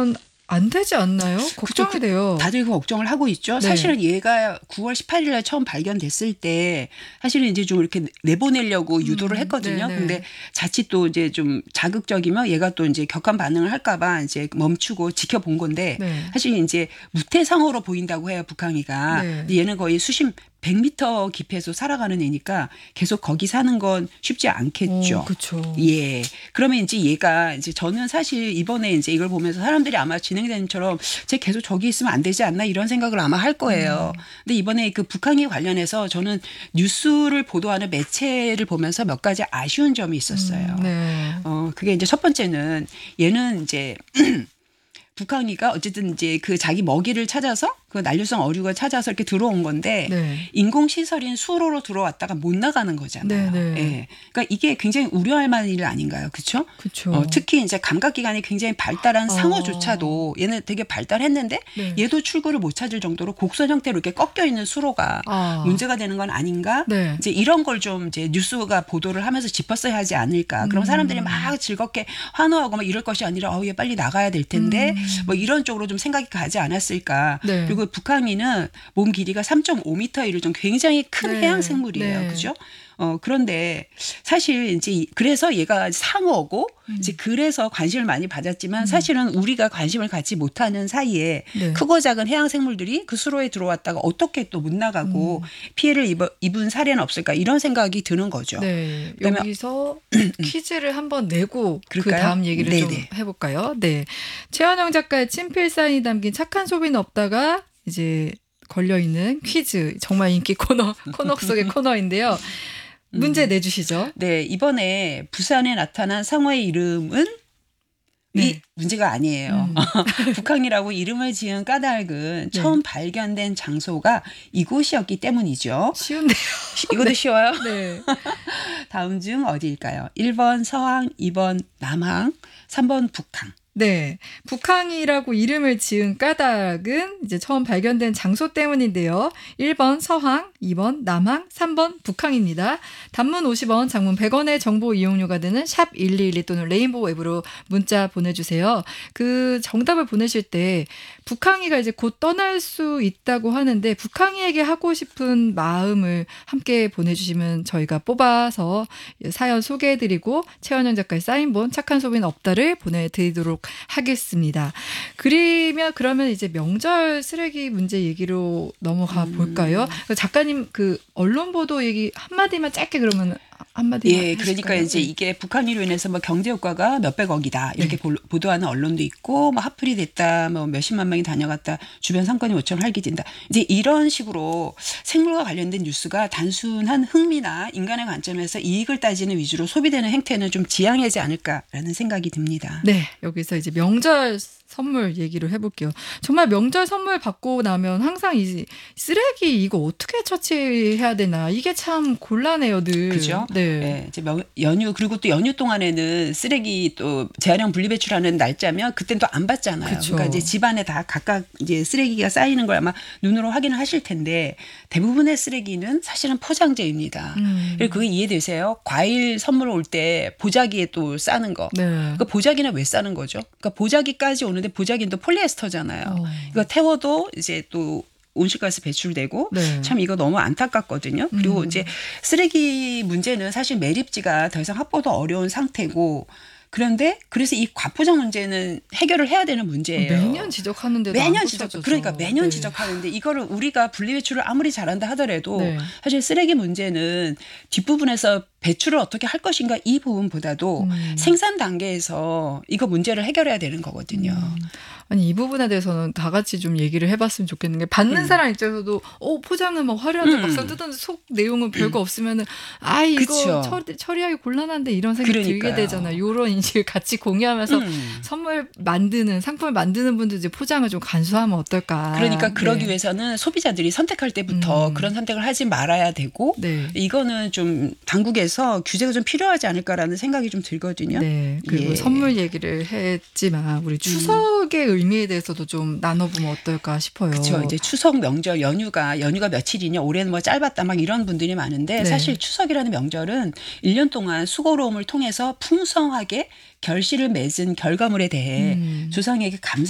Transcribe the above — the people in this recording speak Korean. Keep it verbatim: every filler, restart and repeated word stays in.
되면 안 되지 않나요? 걱정이 그쵸, 돼요. 다들 그 걱정을 하고 있죠. 네. 사실은 얘가 구월 십팔일 날 처음 발견됐을 때 사실은 이제 좀 이렇게 내보내려고 유도를 했거든요. 네네. 근데 자칫 또 이제 좀 자극적이면 얘가 또 이제 격한 반응을 할까봐 이제 멈추고 지켜본 건데 네. 사실 이제 무태상어로 보인다고 해요, 북항이가. 네. 근데 얘는 거의 수심 백 미터 깊이에서 살아가는 애니까 계속 거기 사는 건 쉽지 않겠죠. 그렇죠. 예. 그러면 이제 얘가 이제 저는 사실 이번에 이제 이걸 보면서 사람들이 아마 진행자님처럼 쟤 계속 저기 있으면 안 되지 않나 이런 생각을 아마 할 거예요. 음. 근데 이번에 그 북한이 관련해서 저는 뉴스를 보도하는 매체를 보면서 몇 가지 아쉬운 점이 있었어요. 음, 네. 어, 그게 이제 첫 번째는 얘는 이제 북한이가 어쨌든 이제 그 자기 먹이를 찾아서 그 난류성 어류가 찾아서 이렇게 들어온 건데 네. 인공시설인 수로로 들어왔다가 못 나가는 거잖아요. 네, 네. 예. 그러니까 이게 굉장히 우려할 만한 일 아닌가요? 그렇죠? 그렇죠. 어, 특히 이제 감각기관이 굉장히 발달한 어. 상어조차도 얘는 되게 발달했는데 네. 얘도 출구를 못 찾을 정도로 곡선 형태로 이렇게 꺾여 있는 수로가 아. 문제가 되는 건 아닌가? 네. 이제 이런 걸 좀 이제 뉴스가 보도를 하면서 짚었어야 하지 않을까? 그럼 사람들이 막 즐겁게 환호하고 막 이럴 것이 아니라 어우 얘 빨리 나가야 될 텐데 음. 뭐 이런 쪽으로 좀 생각이 가지 않았을까? 네. 그리고 북항이는 몸 길이가 삼 점 오 미터에 이를 정도 굉장히 큰 네. 해양 생물이에요. 네. 그죠? 어, 그런데 사실 이제 이- 그래서 얘가 상어고 음. 이제 그래서 관심을 많이 받았지만 사실은 우리가 관심을 갖지 못하는 사이에 네. 크고 작은 해양 생물들이 그 수로에 들어왔다가 어떻게 또 못 나가고 피해를 입어, 입은 사례는 없을까 이런 생각이 드는 거죠. 네. 그다음에- 여기서 퀴즈를 한번 내고 그 그럴까요? 다음 얘기를 좀 네네. 해볼까요? 네. 최원영 작가의 친필 사인이 담긴 착한 소비는 없다가 이제 걸려있는 퀴즈. 정말 인기 코너, 코너 속의 코너인데요. 문제 내주시죠. 네, 이번에 부산에 나타난 상어의 이름은 네. 이 문제가 아니에요. 음. 북한이라고 이름을 지은 까닭은 네. 처음 발견된 장소가 이곳이었기 때문이죠. 쉬운데요. 이것도 쉬워요. 네. 다음 중 어디일까요? 일 번 서항, 이 번 남항, 삼 번 북항. 네. 북항이라고 이름을 지은 까닭은 이제 처음 발견된 장소 때문인데요. 일 번 서항, 이 번 남항, 삼 번 북항입니다. 단문 오십 원, 장문 백 원의 정보 이용료가 드는 샵 일이일이 또는 레인보우 앱으로 문자 보내주세요. 그 정답을 보내실 때 북항이가 이제 곧 떠날 수 있다고 하는데 북항이에게 하고 싶은 마음을 함께 보내주시면 저희가 뽑아서 사연 소개해드리고 최원영 작가의 사인본 착한 소비는 없다를 보내드리도록 하겠습니다. 그러면 그러면 이제 명절 쓰레기 문제 얘기로 넘어가 음. 볼까요? 작가님 그 언론 보도 얘기 한 마디만 짧게 그러면 한마디만 예, 그러니까 하실까요? 이제 이게 북한이로 인해서 뭐 경제 효과가 몇백억이다 이렇게 네. 볼- 보도하는 언론도 있고 뭐 핫플이 됐다, 뭐 몇십만 명이 다녀갔다, 주변 상권이 오천 활기진다. 이제 이런 식으로 생물과 관련된 뉴스가 단순한 흥미나 인간의 관점에서 이익을 따지는 위주로 소비되는 행태는 좀 지양하지 않을까라는 생각이 듭니다. 네, 여기서 이제 명절 선물 얘기를 해볼게요. 정말 명절 선물 받고 나면 항상 이 쓰레기 이거 어떻게 처치해야 되나 이게 참 곤란해요 늘. 그죠? 네. 예, 이제 명- 연휴 그리고 또 연휴 동안에는 쓰레기 또 재활용 분리배출하는 날짜면 그땐 또 안 받잖아요. 그쵸. 그러니까 이제 집안에 다 각각 이제 쓰레기가 쌓이는 걸 아마 눈으로 확인을 하실 텐데 대부분의 쓰레기는 사실은 포장재입니다. 음. 그리고 그게 이해되세요? 과일 선물 올 때 보자기에 또 싸는 거. 네. 그러니까 보자기는 왜 싸는 거죠? 그러니까 보자기까지 오는데 보자기는 또 폴리에스터잖아요. 어. 이거 태워도 이제 또 온실가스 배출되고 네. 참 이거 너무 안타깝거든요. 그리고 음. 이제 쓰레기 문제는 사실 매립지가 더 이상 확보도 어려운 상태고 그런데 그래서 이 과포장 문제는 해결을 해야 되는 문제예요. 매년 지적하는데도 매년 안 지적 고쳐져서. 그러니까 매년 네. 지적하는데 이거를 우리가 분리배출을 아무리 잘한다 하더라도 네. 사실 쓰레기 문제는 뒷부분에서 배출을 어떻게 할 것인가 이 부분보다도 음. 생산 단계에서 이거 문제를 해결해야 되는 거거든요. 음. 아니 이 부분에 대해서는 다 같이 좀 얘기를 해봤으면 좋겠는 게 받는 음. 사람 입장에서도 어 포장은 막 화려한데 음. 막상 뜯었는데 속 내용은 별거 없으면은 아 이거 그쵸. 처리, 처리하기 곤란한데 이런 생각이 들게 그러니까요. 되잖아요. 요런 인식을 같이 공유하면서 음. 선물 만드는 상품을 만드는 분들 이제 포장을 좀 간소하면 어떨까. 그러니까 그러기 네. 위해서는 소비자들이 선택할 때부터 음. 그런 선택을 하지 말아야 되고 네. 이거는 좀 당국에서 규제가 좀 필요하지 않을까라는 생각이 좀 들거든요. 네. 그리고 예. 선물 얘기를 했지만 우리 추석의 의미에 대해서도 좀 나눠보면 어떨까 싶어요. 그렇죠. 이제 추석 명절 연휴가 연휴가 며칠이냐 올해는 뭐 짧았다 막 이런 분들이 많은데 네. 사실 추석이라는 명절은 일 년 동안 수고로움을 통해서 풍성하게 결실을 맺은 결과물에 대해 음. 조상에게 감사